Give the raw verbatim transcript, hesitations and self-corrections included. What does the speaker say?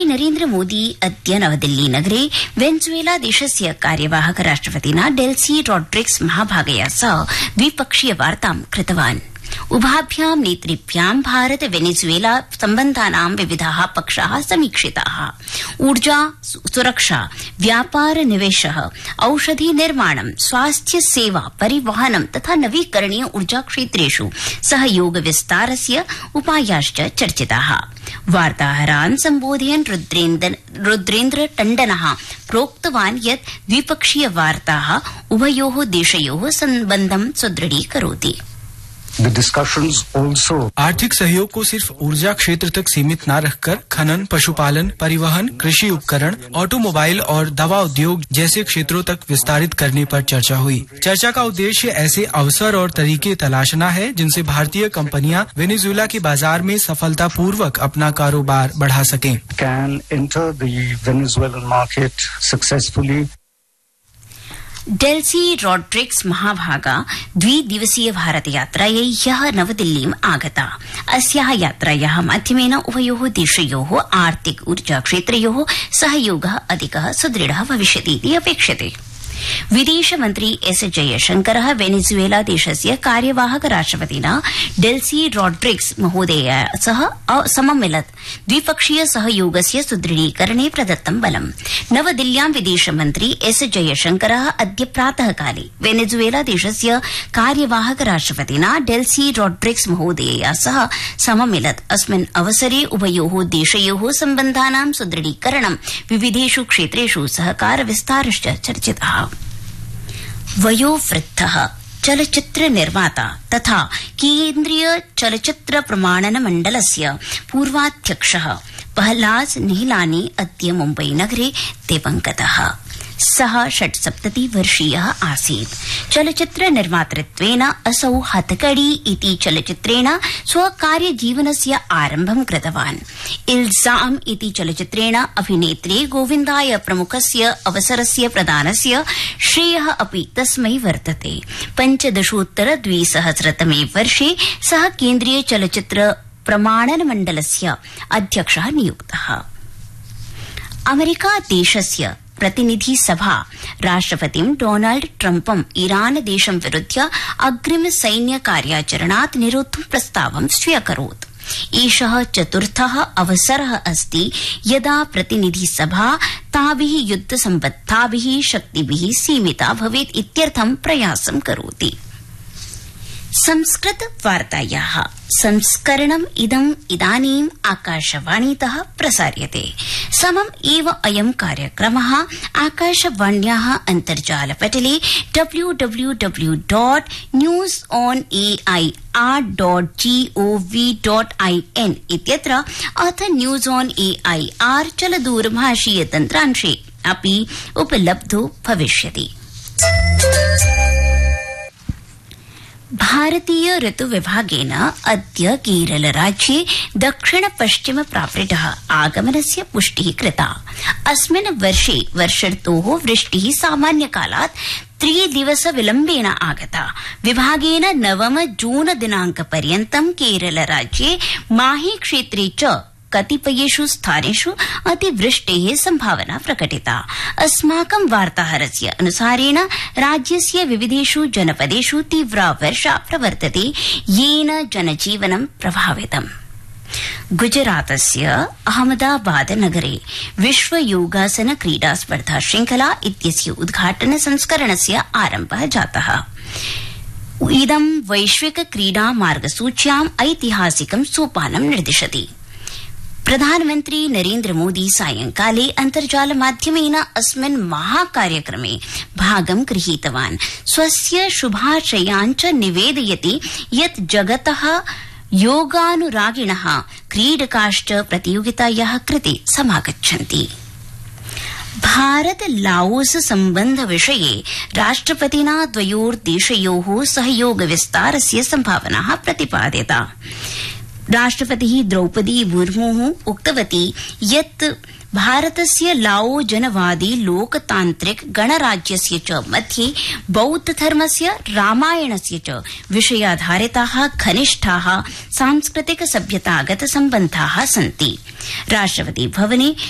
नरेन्द्र मोदी अद्य नवदिल्ली नगरे वेनेजुएला देशस्य कार्यवाहक राष्ट्रपतिना डेल्सी रॉड्रिग्स महाभागया सह द्विपक्षीय वार्तां कृतवान्। उभाभ्यां नेतृभ्यां भारत वेनेजुएला सम्बन्धानां विविधाः पक्षाः समीक्षिताः। ऊर्जा सुरक्षा, व्यापार निवेश, औषधि निर्माणं, स्वास्थ्य सेवा, परिवहनं तथा नवीकरणीय ऊर्जा क्षेत्रेषु सहयोग विस्तारस्य उपायाश्च चर्चिताः। वार्ताहरान् सम्बोधयन् रुद्रेन्द्र टण्डनः प्रोक्तवान् यत् द्विपक्षीय वार्ताः उभयोः देशयोः सम्बन्धं सुदृढीकरोति। आर्थिक सहयोग को सिर्फ ऊर्जा क्षेत्र तक सीमित न रखकर खनन, पशुपालन, परिवहन, कृषि उपकरण, ऑटोमोबाइल और दवा उद्योग जैसे क्षेत्रों तक विस्तारित करने पर चर्चा हुई। चर्चा का उद्देश्य ऐसे अवसर और तरीके तलाशना है जिनसे भारतीय कंपनियां वेनेजुएला के बाजार में सफलतापूर्वक अपना कारोबार बढ़ा सकें। डेल्सी रॉड्रिग्स महाभागा द्विदिवसीय भारतयात्रायै ह्यः नवदिल्लीम् आगता। अस्याः यात्रायाः माध्यमेन उभयोः देशयोः आर्थिक ऊर्जा क्षेत्रयोः सहयोगः अधिकः सुदृढः भविष्यतीति अपेक्षते। विदेशमन्त्री एस जयशंकरः वेनेजुएला देशस्य कार्यवाहक राष्ट्रपतिना डेल्सी रॉड्रिग्स महोदयया सह सममिलत् द्विपक्षीय सहयोगस्य सुदृढीकरणे प्रदत्तं बलम्। नवदिल्ल्यां विदेशमन्त्री एस जयशंकरः अद्य प्रातःकाले वेनेजुएला देशस्य कार्यवाहक राष्ट्रपतिना डेल्सी रॉड्रिग्स महोदयया सह सममिलत्। अस्मिन् अवसरे उभयोः देशयोः सम्बन्धानां सुदृढीकरणं, विविधेषु क्षेत्रेषु सहकार विस्तारश्च चर्चितः। वयोवृद्धः चलचित्र निर्माता तथा केन्द्रीय चलचित्र प्रमाणन मण्डलस्य पूर्वाध्यक्षः प्रहलाद निहलानी अद्य मुम्बई नगरे दिवंगतः। सः षट्सप्तति वर्षीयः आसीत्। चलचित्र निर्मातृत्वेन असौ हथकड़ी इति चलचित्रेण स्वकार्यजीवनस्य आरम्भं कृतवान्। इल्जाम इति चलचित्रेण अभिनेत्रे गोविन्दाय प्रमुखस्य अवसरस्य प्रदानस्य श्रेयः अपि तस्मै वर्तते। पञ्चदशोत्तर द्विसहस्रतमे वर्षे सः केन्द्रीय चलचित्र प्रमाणन मण्डलस्य अध्यक्षः नियुक्तः। अमेरिका देशस्य प्रतिनिधि सभा राष्ट्रपतिं डोनाल्ड ट्रम्पं ईरान देशं विरुध्य अग्रिम सैन्य कार्याचरणात् निरोद्धुं प्रस्तावं स्व्यकरोत्। एषः चतुर्थः अवसरः अस्ति यदा प्रतिनिधि सभा ताभिः युद्धसम्बद्धाभिः शक्तिभिः सीमिता भवेत् इत्यर्थं प्रयासं करोति। संस्कृत वार्तायाः संस्करणम् इदम् इदानीम् आकाशवाणीतः प्रसार्यते। समम् एव अयं कार्यक्रमः आकाशवाण्याः अन्तर्जालपटले W W W dot news on A I R dot G O V dot I N इत्यत्र अथ news on A I R चलदूरभाषीय तन्त्रांशे अपि उपलब्धो भविष्यति। भारतीय ऋतु विभागेन अद्य केरल राज्ये दक्षिण पश्चिम प्रावृतः आगमनस्य पुष्टिः कृता। अस्मिन् वर्षे वर्षर्तोः वृष्टिः सामान्यकालात् त्रिदिवस विलम्बेन आगता। विभागेन नवम जून दिनांकपर्यन्तं केरल राज्ये माही क्षेत्रे च कतिपयेषु स्थानेषु अतिवृष्टेः संभावना प्रकटिता। अस्माकं वार्ताहरस्य अनुसारेण राज्यस्य विविधेषु जनपदेषु तीव्रा वर्षा प्रवर्तते, येन जनजीवनं प्रभावितम्। गुजरातस्य अहमदाबाद नगरे विश्व योगासन क्रीडा स्पर्धा श्रृंखला इत्यस्य उद्घाटन संस्करणस्य आरम्भः जातः। इदं वैश्विक क्रीडा मार्गसूच्याम् ऐतिहासिकं सोपानं निर्दिशति। प्रधानमन्त्री नरेन्द्र मोदी सायंकाले अन्तर्जाल माध्यमेन अस्मिन् महाकार्यक्रमे भागं गृहीतवान्। स्वस्य शुभाशयान् च निवेदयति यत् जगतः योगानुरागिणः क्रीडकाश्च प्रतियोगितायाः कृते समागच्छन्ति। भारत लाओस सम्बन्ध विषये राष्ट्रपतिना द्वयोर्देशयोः सहयोग विस्तारस्य संभावना प्रतिपादिता। राष्ट्रपतिः द्रौपदी मुर्मुः उक्तवती यत् भारतस्य लाओ जनवादी लोकतान्त्रिक गणराज्यस्य च मध्ये बौद्धधर्मस्य रामायणस्य च विषयाधारिताः घनिष्ठाः सांस्कृतिक सभ्यतागत सम्बन्धाः सन्ति। राष्ट्रपति भवने